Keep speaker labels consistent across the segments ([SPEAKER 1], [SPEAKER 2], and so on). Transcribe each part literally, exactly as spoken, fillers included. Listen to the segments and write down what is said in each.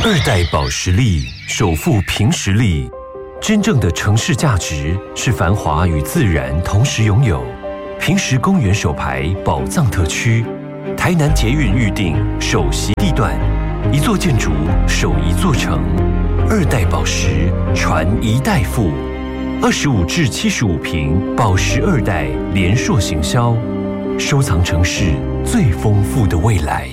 [SPEAKER 1] 二代保时力首富凭实力，真正的城市价值是繁华与自然同时拥有。平实公园首排宝藏特区，台南捷运预定首席地段，一座建筑守一座城。二代保时传一代富，二十五至七十五平保时二代连硕行销，收藏城市最丰富的未来。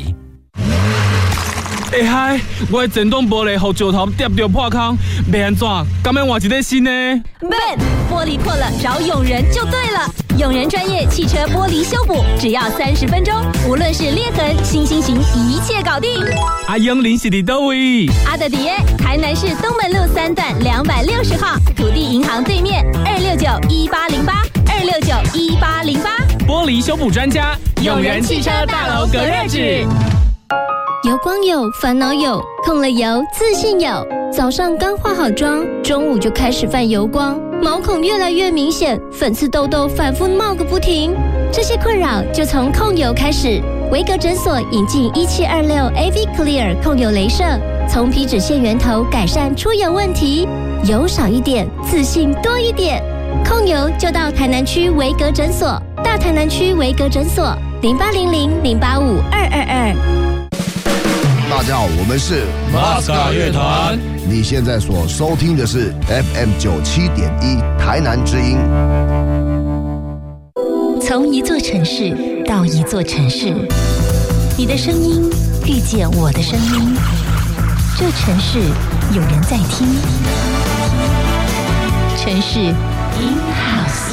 [SPEAKER 2] 哎嗨，我的整栋玻璃互石头跌到破空，要安怎？敢要换一个新的
[SPEAKER 3] ？Ben， 玻璃破了找永仁就对了。永仁专业汽车玻璃修补，只要三十分钟，无论是裂痕、新星型，一切搞定。
[SPEAKER 2] 阿永林是伫倒位？
[SPEAKER 3] 阿德迪耶，台南市东门路三段两百六十号，土地银行对面，二六九一八零八，二六九一八零八。
[SPEAKER 2] 玻璃修补专家，永仁汽车大楼隔热纸。
[SPEAKER 4] 油光有，烦恼有，控了油，自信有。早上刚化好妆，中午就开始泛油光，毛孔越来越明显，粉刺痘痘反复冒个不停。这些困扰就从控油开始。维格诊所引进一七二六 A V Clear 控油雷射，从皮脂腺源头改善出油问题，油少一点，自信多一点。控油就到台南区维格诊所，大台南区维格诊所零八零零零八五二二二。
[SPEAKER 5] 大家好，我们是
[SPEAKER 2] 马斯卡乐团。
[SPEAKER 5] 你现在所收听的是 F M 九七点一台南之音。
[SPEAKER 6] 从一座城市到一座城市，你的声音遇见我的声音，这城市有人在听。城市 In House。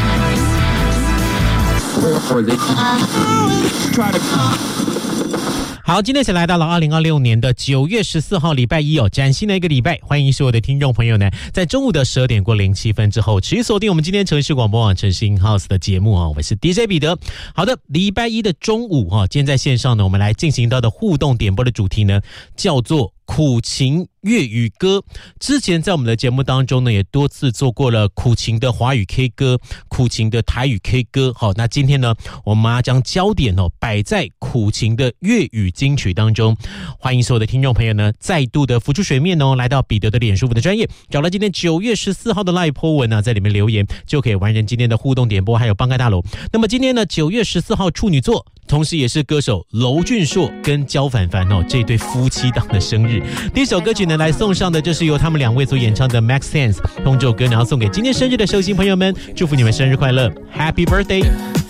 [SPEAKER 7] 好，今天是来到了二零二六年的九月十四号礼拜一哦，崭新的一个礼拜，欢迎所有的听众朋友呢，在中午的十二点过零七分之后，持续锁定我们今天城市广播网城市 In House 的节目哦，我是 D J 彼得。好的，礼拜一的中午哈，今天在线上呢，我们来进行到的互动点播的主题呢，叫做苦情粤语歌。之前在我们的节目当中呢，也多次做过了苦情的华语 K 歌、苦情的台语 K 歌。好，那今天呢，我们要将焦点哦摆在苦情的粤语金曲当中。欢迎所有的听众朋友呢，再度的浮出水面哦，来到彼得的脸书的专页，找到今天九月十四号的 Live po 文呢，在里面留言就可以完成今天的互动点播，还有帮盖大楼。那么今天呢，九月十四号处女座，同时也是歌手娄俊硕跟焦凡凡哦这对夫妻档的生日。第一首歌曲呢，来送上的就是由他们两位所演唱的 Make Sense 同这首歌，然后送给今天生日的寿星朋友们，祝福你们生日快乐 ，Happy Birthday。